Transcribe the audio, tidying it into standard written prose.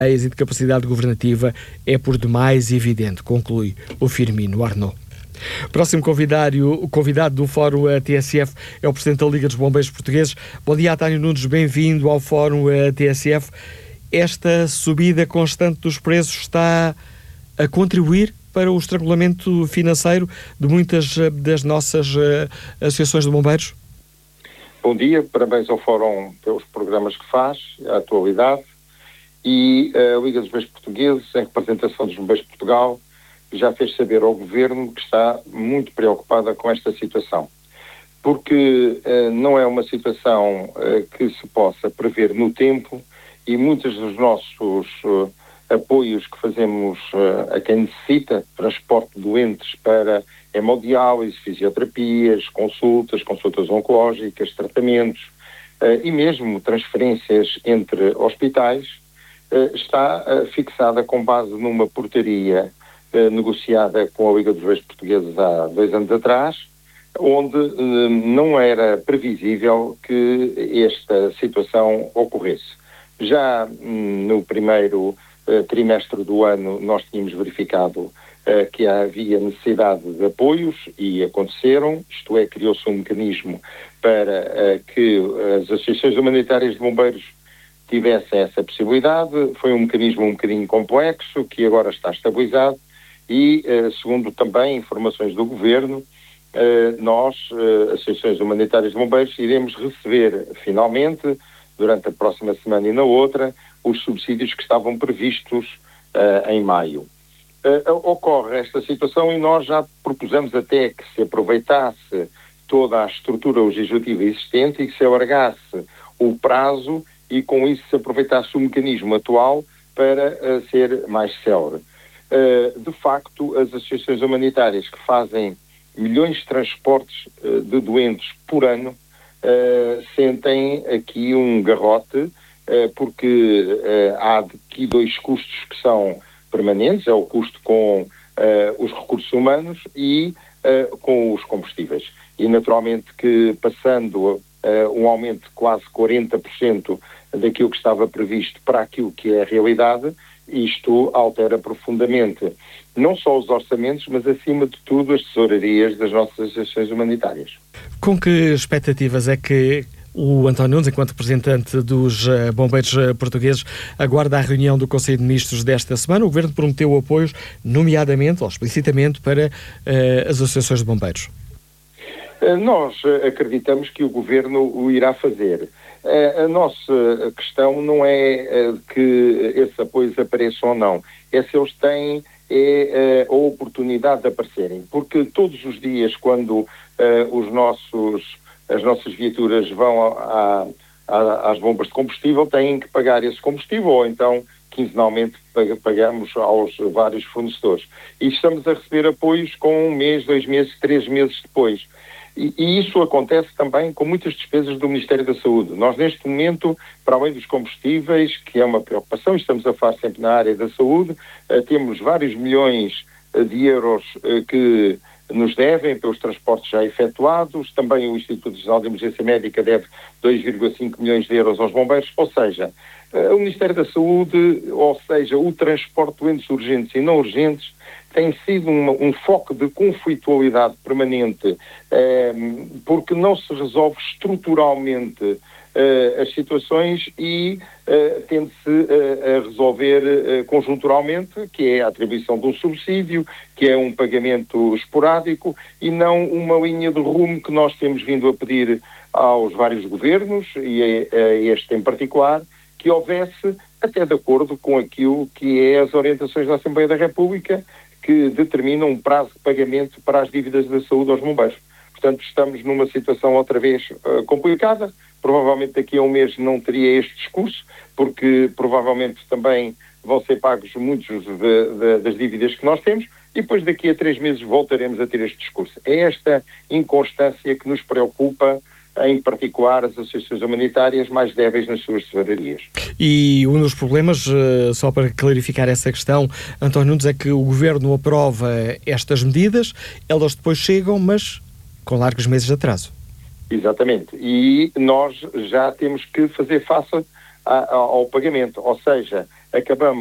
e de capacidade governativa é por demais evidente, conclui o Firmino Arnaud. Próximo convidado do Fórum TSF é o Presidente da Liga dos Bombeiros Portugueses. Bom dia, António Nunes, bem-vindo ao Fórum TSF. Esta subida constante dos preços está a contribuir para o estrangulamento financeiro de muitas das nossas associações de bombeiros? Bom dia, parabéns ao Fórum pelos programas que faz, a atualidade, e a Liga dos Bombeiros Portugueses, em representação dos Bombeiros de Portugal, já fez saber ao Governo que está muito preocupada com esta situação, porque não é uma situação que se possa prever no tempo, e muitos dos nossos apoios que fazemos a quem necessita, transporte de doentes para hemodiálise, fisioterapias, consultas oncológicas, tratamentos e mesmo transferências entre hospitais, está fixada com base numa portaria negociada com a Liga dos Bombeiros Portugueses há 2 anos atrás, onde não era previsível que esta situação ocorresse. Já no primeiro trimestre do ano nós tínhamos verificado que havia necessidade de apoios e aconteceram, isto é, criou-se um mecanismo para que as associações humanitárias de bombeiros tivessem essa possibilidade. Foi um mecanismo um bocadinho complexo, que agora está estabilizado e, segundo também informações do Governo, nós, associações humanitárias de bombeiros, iremos receber finalmente, durante a próxima semana e na outra, os subsídios que estavam previstos em maio. Ocorre esta situação e nós já propusemos até que se aproveitasse toda a estrutura legislativa existente e que se alargasse o prazo e com isso se aproveitasse o mecanismo atual para ser mais célere. De facto, as associações humanitárias que fazem milhões de transportes de doentes por ano sentem aqui um garrote, porque há aqui 2 custos que são permanentes, é o custo com os recursos humanos e com os combustíveis. E naturalmente que passando um aumento de quase 40% daquilo que estava previsto para aquilo que é a realidade, isto altera profundamente não só os orçamentos, mas acima de tudo as tesourarias das nossas associações humanitárias. Com que expectativas é que o António Nunes, enquanto representante dos bombeiros portugueses, aguarda a reunião do Conselho de Ministros desta semana? O Governo prometeu apoios, nomeadamente ou explicitamente, para as associações de bombeiros. Nós acreditamos que o Governo o irá fazer. A nossa questão não é que esses apoios apareçam ou não, é se eles têm a oportunidade de aparecerem, porque todos os dias quando as nossas viaturas vão às bombas de combustível têm que pagar esse combustível, ou então quinzenalmente pagamos aos vários fornecedores. E estamos a receber apoios com 1 mês, 2 meses, 3 meses depois. E isso acontece também com muitas despesas do Ministério da Saúde. Nós, neste momento, para além dos combustíveis, que é uma preocupação, estamos a falar sempre na área da saúde, temos vários milhões de euros que nos devem pelos transportes já efetuados. Também o Instituto Nacional de Emergência Médica deve 2,5 milhões de euros aos bombeiros. Ou seja, o Ministério da Saúde, ou seja, o transporte de doentes urgentes e não urgentes, tem sido um foco de conflitualidade permanente, porque não se resolve estruturalmente as situações e tende-se a resolver conjunturalmente, que é a atribuição de um subsídio, que é um pagamento esporádico e não uma linha de rumo que nós temos vindo a pedir aos vários governos, e a este em particular, que houvesse, até de acordo com aquilo que é as orientações da Assembleia da República, que determinam um prazo de pagamento para as dívidas da saúde aos bombeiros. Portanto, estamos numa situação outra vez complicada. Provavelmente daqui a 1 mês não teria este discurso, porque provavelmente também vão ser pagos muitos das dívidas que nós temos, e depois daqui a 3 meses voltaremos a ter este discurso. É esta inconstância que nos preocupa, em particular as associações humanitárias mais débeis nas suas tesourarias. E um dos problemas, só para clarificar essa questão, António Nunes, é que o Governo aprova estas medidas, elas depois chegam, mas com largos meses de atraso. Exatamente. E nós já temos que fazer face ao pagamento. Ou seja, acabamos